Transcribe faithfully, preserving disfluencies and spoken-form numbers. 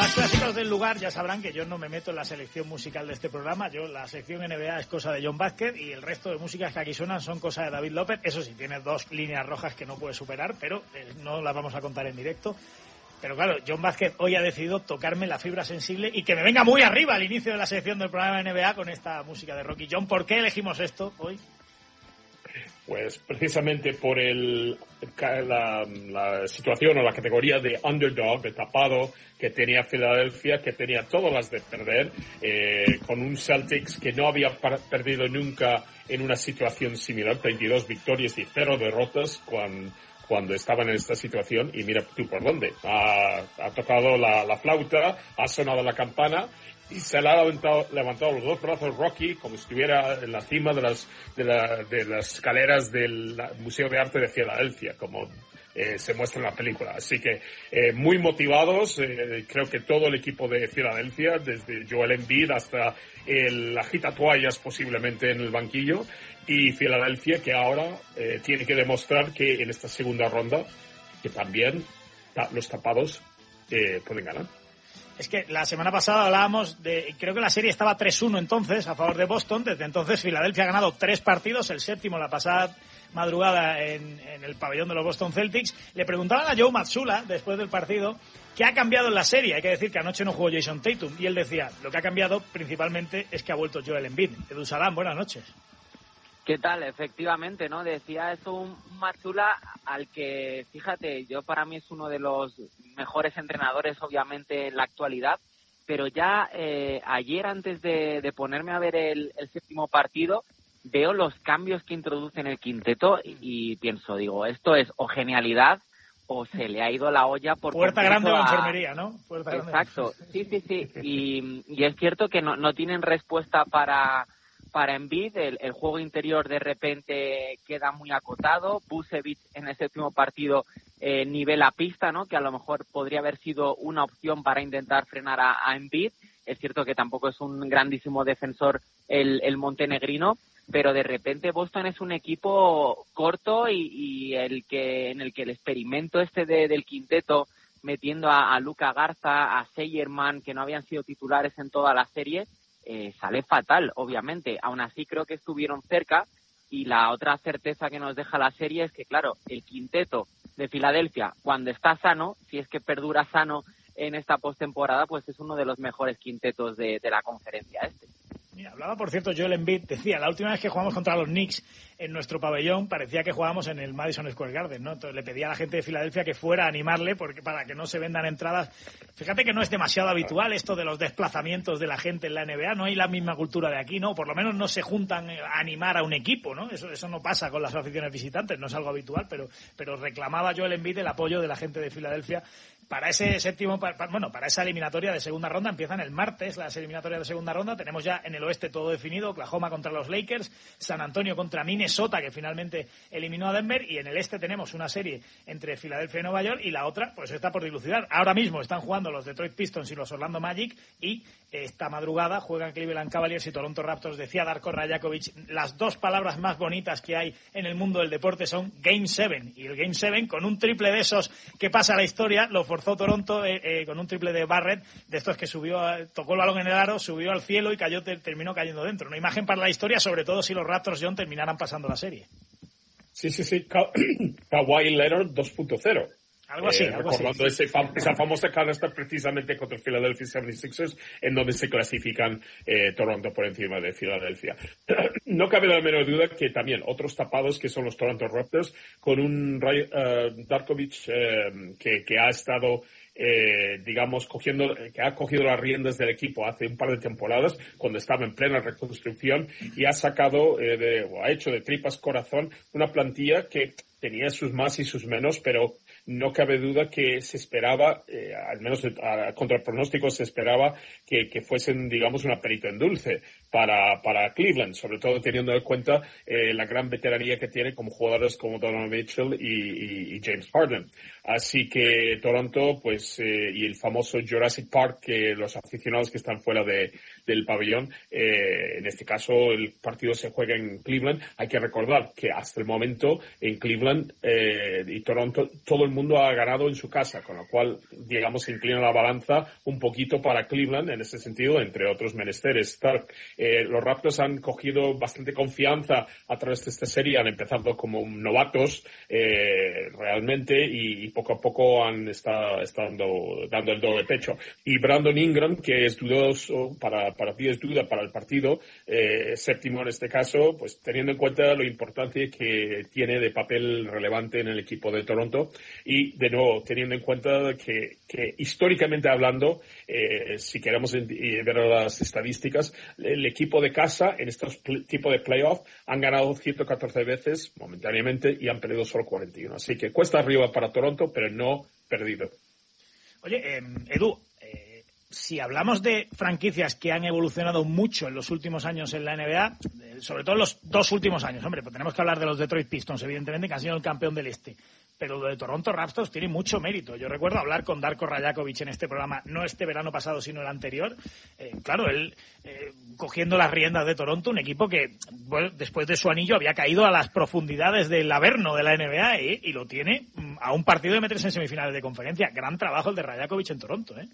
los clásicos del lugar ya sabrán que yo no me meto en la selección musical de este programa. Yo, la sección N B A es cosa de John Vázquez y el resto de músicas que aquí suenan son cosa de David López. Eso sí, tiene dos líneas rojas que no puede superar, pero eh, no las vamos a contar en directo. Pero claro, John Vázquez hoy ha decidido tocarme la fibra sensible y que me venga muy arriba al inicio de la sección del programa N B A con esta música de Rocky. John, ¿por qué elegimos esto hoy? Pues precisamente por el, la, la situación o la categoría de underdog, de tapado, que tenía Filadelfia, que tenía todas las de perder, eh, con un Celtics que no había par- perdido nunca en una situación similar, treinta y dos victorias y cero derrotas cuando, cuando estaban en esta situación, y mira tú por dónde. Ha, ha tocado la, la flauta, ha sonado la campana, y se le ha levantado, levantado los dos brazos Rocky como si estuviera en la cima de las, de, la, de las escaleras del Museo de Arte de Filadelfia, como eh, se muestra en la película. Así que eh, muy motivados, eh, creo que todo el equipo de Filadelfia, desde Joel Embiid hasta el agitatoallas posiblemente en el banquillo, y Filadelfia que ahora eh, tiene que demostrar que en esta segunda ronda, que también ta- los tapados eh, pueden ganar. Es que la semana pasada hablábamos de... Creo que la serie estaba tres uno entonces a favor de Boston. Desde entonces Filadelfia ha ganado tres partidos, el séptimo la pasada madrugada en, en el pabellón de los Boston Celtics. Le preguntaban a Joe Mazzulla después del partido qué ha cambiado en la serie. Hay que decir que anoche no jugó Jason Tatum y él decía, lo que ha cambiado principalmente es que ha vuelto Joel Embiid. Edu Salam, buenas noches. ¿Qué tal? Efectivamente, ¿no? Decía eso un Mazzulla al que, fíjate, yo para mí es uno de los mejores entrenadores, obviamente, en la actualidad, pero ya eh, ayer, antes de, de ponerme a ver el, el séptimo partido, veo los cambios que introduce en el quinteto y, y pienso, digo, esto es o genialidad o se le ha ido la olla por Puerta completo grande de a... enfermería, ¿no? Puerta Exacto, grande. sí, sí, sí, y, y es cierto que no, no tienen respuesta para... Para Embiid, el, el juego interior de repente queda muy acotado. Vucevic en el séptimo partido eh, nivela pista, ¿no? Que a lo mejor podría haber sido una opción para intentar frenar a, a Embiid. Es cierto que tampoco es un grandísimo defensor el, el montenegrino, pero de repente Boston es un equipo corto y, y el que en el que el experimento este de, del quinteto, metiendo a, a Luka Garza, a Seyerman, que no habían sido titulares en toda la serie, Eh, sale fatal, obviamente. Aún así creo que estuvieron cerca, y la otra certeza que nos deja la serie es que, claro, el quinteto de Filadelfia, cuando está sano, si es que perdura sano en esta postemporada, pues es uno de los mejores quintetos de, de la conferencia este. Mira, hablaba, por cierto, Joel Embiid, decía, la última vez que jugamos contra los Knicks en nuestro pabellón parecía que jugábamos en el Madison Square Garden, ¿no? Entonces le pedía a la gente de Filadelfia que fuera a animarle porque para que no se vendan entradas. Fíjate que no es demasiado habitual esto de los desplazamientos de la gente en la N B A, no hay la misma cultura de aquí, ¿no? Por lo menos no se juntan a animar a un equipo, ¿no? Eso, eso no pasa con las aficiones visitantes, no es algo habitual, pero, pero reclamaba Joel Embiid el apoyo de la gente de Filadelfia para ese séptimo, para, bueno, para esa eliminatoria de segunda ronda. Empiezan el martes las eliminatorias de segunda ronda. Tenemos ya en el oeste todo definido: Oklahoma contra los Lakers, San Antonio contra Minnesota, que finalmente eliminó a Denver, y en el este tenemos una serie entre Filadelfia y Nueva York, y la otra pues está por dilucidar. Ahora mismo están jugando los Detroit Pistons y los Orlando Magic, y esta madrugada juegan Cleveland Cavaliers y Toronto Raptors. Decía Darko Rajakovic, las dos palabras más bonitas que hay en el mundo del deporte son Game siete, y el Game siete, con un triple de esos que pasa a la historia, lo forzó Toronto eh, eh, con un triple de Barrett, de estos que subió, tocó el balón en el aro, subió al cielo y cayó, te, terminó cayendo dentro. Una imagen para la historia, sobre todo si los Raptors, John, terminaran pasando la serie. Sí, sí, sí. Ka- Kawhi Leonard dos punto cero. Algo así, eh, algo recordando así. ese fam- esa famosa canasta precisamente contra el Philadelphia setenta y seis ers, en donde se clasifican eh, Toronto por encima de Filadelfia. No cabe la menor duda que también otros tapados, que son los Toronto Raptors, con un uh, Darkovic uh, que, que ha estado eh, digamos, cogiendo, que ha cogido las riendas del equipo hace un par de temporadas, cuando estaba en plena reconstrucción, y ha sacado, eh, de, o ha hecho de tripas corazón una plantilla que tenía sus más y sus menos, pero no cabe duda que se esperaba, eh, al menos a, contra el pronóstico, se esperaba que, que fuesen, digamos, una perita en dulce para, para Cleveland, sobre todo teniendo en cuenta eh, la gran veteranía que tiene como jugadores como Donovan Mitchell y, y, y James Harden. Así que Toronto, pues, eh, y el famoso Jurassic Park, que los aficionados que están fuera de, del pabellón, eh, en este caso el partido se juega en Cleveland. Hay que recordar que hasta el momento en Cleveland eh, y Toronto todo el el mundo ha ganado en su casa, con lo cual, digamos, se inclina la balanza un poquito para Cleveland en ese sentido, entre otros menesteres. Tal, eh, los Raptors han cogido bastante confianza a través de esta serie, han empezado como novatos eh, realmente y, y poco a poco han estado, estado dando el doble pecho. Y Brandon Ingram, que es dudoso, para, para ti es duda para el partido, eh, séptimo en este caso, pues teniendo en cuenta lo importante que tiene de papel relevante en el equipo de Toronto y, de nuevo, teniendo en cuenta que, que históricamente hablando, eh, si queremos ver las estadísticas, el equipo de casa en estos tipos de playoffs han ganado ciento catorce veces momentáneamente y han perdido solo cuarenta y uno. Así que cuesta arriba para Toronto, pero no perdido. Oye, eh, Edu, eh, si hablamos de franquicias que han evolucionado mucho en los últimos años en la N B A, eh, sobre todo en los dos últimos años, hombre, pues tenemos que hablar de los Detroit Pistons, evidentemente, que han sido el campeón del Este. Pero lo de Toronto Raptors tiene mucho mérito. Yo recuerdo hablar con Darko Rajakovic en este programa, no este verano pasado, sino el anterior. Eh, claro, él eh, cogiendo las riendas de Toronto, un equipo que bueno, después de su anillo había caído a las profundidades del Averno de la N B A eh, y lo tiene a un partido de meterse en semifinales de conferencia. Gran trabajo el de Rajakovic en Toronto, ¿eh?